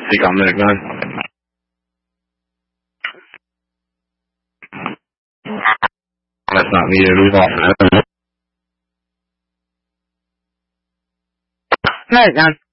Take on minute 9. That's not needed. We've off that. Minute 9.